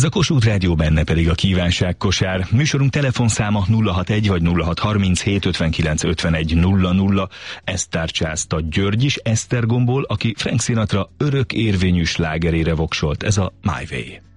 Ez a Kossuth Rádió, benne pedig a kívánságkosár. Műsorunk telefonszáma 061 vagy 0637 59 51 00. Ezt tárcsázta György is Esztergomból, aki Frank Sinatra örök érvényű slágerére voksolt. Ez a My Way.